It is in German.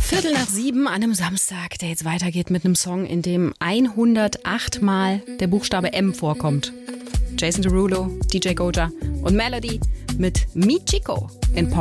7:15 an einem Samstag, der jetzt weitergeht mit einem Song, in dem 108 Mal der Buchstabe M vorkommt. Jason Derulo, DJ Goja und Melody mit Mi Chico in Pop